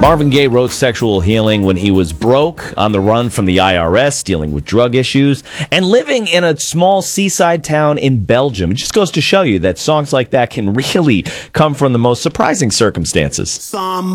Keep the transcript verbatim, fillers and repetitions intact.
Marvin Gaye wrote Sexual Healing when he was broke, on the run from the I R S, dealing with drug issues, and living in a small seaside town in Belgium. It just goes to show you that songs like that can really come from the most surprising circumstances. Some